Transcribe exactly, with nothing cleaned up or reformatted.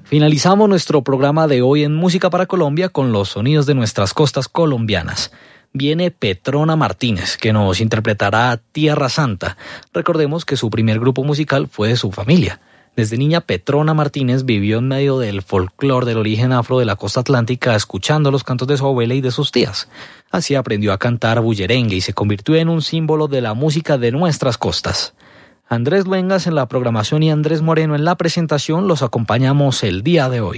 Finalizamos nuestro programa de hoy en Música para Colombia con los sonidos de nuestras costas colombianas. Viene Petrona Martínez, que nos interpretará Tierra Santa. Recordemos que su primer grupo musical fue de su familia. Desde niña, Petrona Martínez vivió en medio del folclore del origen afro de la costa atlántica, escuchando los cantos de su abuela y de sus tías. Así aprendió a cantar bullerengue y se convirtió en un símbolo de la música de nuestras costas. Andrés Luengas en la programación y Andrés Moreno en la presentación los acompañamos el día de hoy.